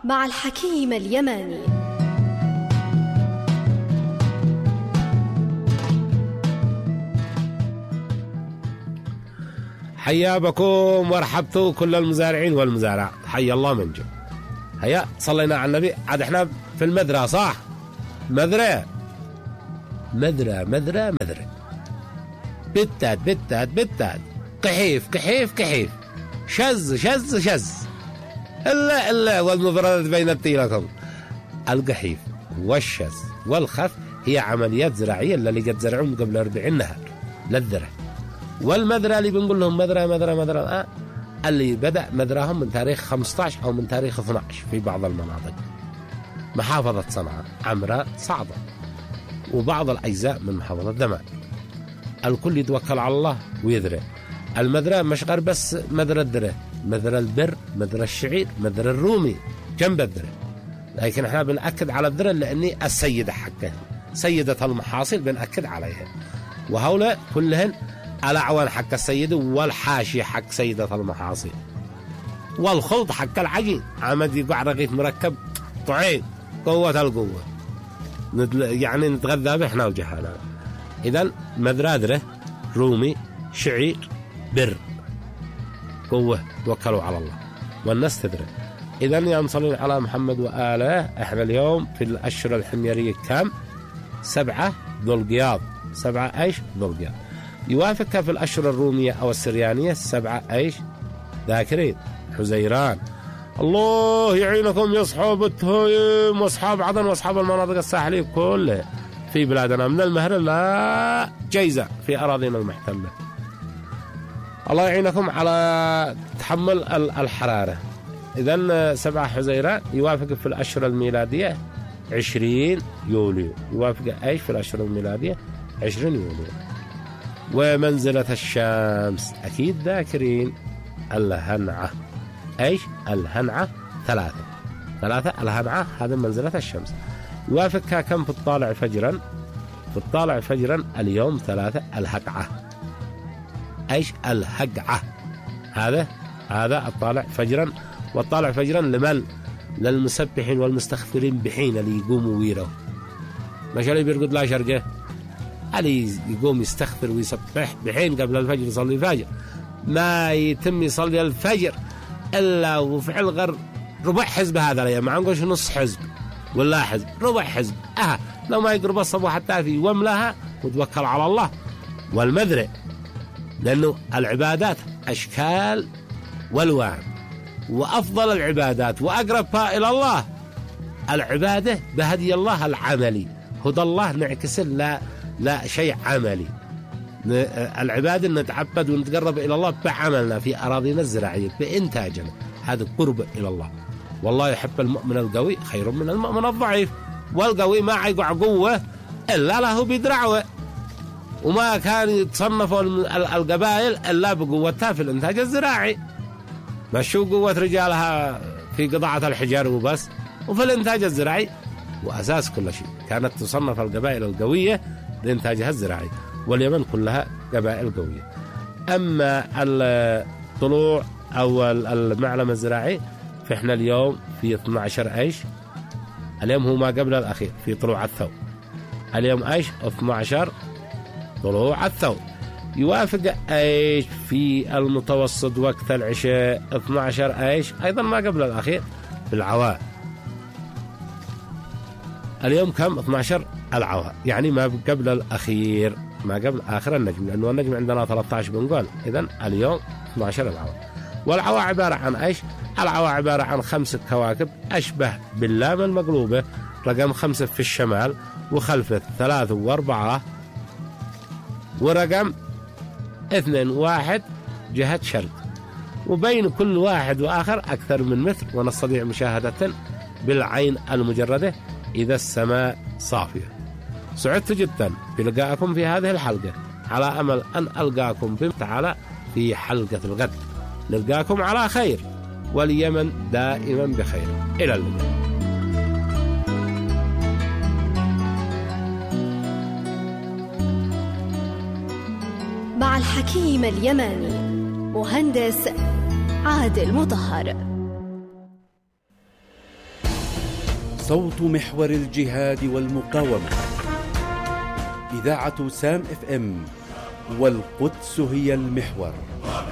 مع الحكيم اليماني. حيا بكم ورحبتوا كل المزارعين والمزارع، حي الله من جو. هيا صلينا على النبي. عاد احنا في المدرة، صح؟ مدرة بتات قحيف شز إلا والمفردات بينتي لكم. القحيف والشز والخف هي عمليات زراعية اللي قد زرعوهم قبل 40 نهار للذرة. والمدرة اللي بنقول لهم مدرة اللي بدأ مدراهم من تاريخ 15 أو من تاريخ 12 في بعض المناطق، محافظة صنعاء، عمراء، صعدة، وبعض الأجزاء من محافظة دمام. الكل يتوكل على الله ويذرع. المدرة مش غير بس مدرة الذرة، مدرة البر، مدرة الشعير، مدرة الرومي جنب الذرة، لكن احنا بنأكد على الذرة لأني السيدة حقها، سيدة المحاصيل بنأكد عليها. وهؤلاء كلهن الأعوان حق السيدة، والحاشية حق سيدة المحاصيل، والخلط حق العجين. عمد يقع رغيف مركب طعين قوة القوة، يعني نتغذى به احنا وجهانا. إذن مدرة رومي شعير بر قوة، توكلوا على الله والناس تدري. إذن يا مصلين على محمد وآله، احنا اليوم في الأشهر الحميرية كم؟ 7 ذو القياض، 7 ايش؟ ذو القياض. يوافقها في الأشهر الرومية أو السريانية 7 ايش؟ ذاكرين، حزيران. الله يعينكم يا أصحاب التهيم وأصحاب عدن وأصحاب المناطق الساحلية كلها في بلادنا، من المهر لا جيزة في أراضينا المحتلة. الله يعينكم على تحمل الحرارة. إذن 7 حزيران يوافق في الأشهر الميلادية 20 يوليو، يوافق ايش في الأشهر الميلادية 20 يوليو. ومنزلة الشمس أكيد ذاكرين، الهنعة. ايش؟ الهنعة 3 الهنعة، هذا منزلة الشمس. يوافقها كم في الطالع فجرا؟ في الطالع فجرا اليوم 3 الهقعة. ايش؟ الهقعة، هذا الطالع فجرا. والطالع فجرا لمن؟ للمسبحين والمستغفرين بحين اللي يقوموا ويروا، مش اللي بيرقد لا شرقه، اللي يقوم يستغفر ويسبح بحين قبل الفجر، يصلي الفجر. ما يتم يصلي الفجر إلا وفعل غير ربع حزب. هذا الأيام ما نقولش نص حزب ولا حزب، ربع حزب. لو ما يقرب الصبح حتى في وملها وتوكل على الله. والمذرع، لأنه العبادات أشكال والوان، وأفضل العبادات وأقربها إلى الله العبادة بهدي الله العملي. هدى الله نعكس لا شيء عملي. العبادة نتعبد ونتقرب إلى الله بعملنا في أراضينا الزراعية بإنتاجنا، هذا قرب إلى الله. والله يحب المؤمن القوي خير من المؤمن الضعيف. والقوي ما عيقع قوة إلا له بدرعوه، وما كان يتصنف القبائل إلا بقوتها في الإنتاج الزراعي. مشوا قوة رجالها في قطاعة الحجار وبس، وفي الإنتاج الزراعي وأساس كل شيء كانت تصنف القبائل القوية لإنتاجها الزراعي، واليمن كلها قبائل قوية. أما الطلوع أو المعلم الزراعي فإحنا اليوم في 12 ايش؟ اليوم هو ما قبل الأخير في طلوع الثور. اليوم ايش؟ 12 طلوع الثور. يوافق ايش في المتوسط وقت العشاء 12 ايش؟ أيضا ما قبل الأخير في العواء. اليوم كم؟ 12 العواء، يعني ما قبل الأخير، ما قبل آخر النجم، لأنه النجم عندنا 13 بنقول. إذن اليوم 12 العواء. والعواء عبارة عن ايش؟ العواء عبارة عن 5 كواكب أشبه باللام المقلوبة، رقم 5 في الشمال، وخلفه 3 و4، ورقم 2 و1 جهة شرق، وبين كل واحد وآخر أكثر من متر، ونستطيع مشاهدة بالعين المجردة إذا السماء صافية. سعدت جدا بلقائكم في هذه الحلقة، على أمل أن ألقاكم تعالى في حلقة الغد. نلقاكم على خير، واليمن دائما بخير. إلى اللقاء. مع الحكيم اليماني، مهندس عادل مطهر. صوت محور الجهاد والمقاومة. إذاعة سام FM، والقدس هي المحور.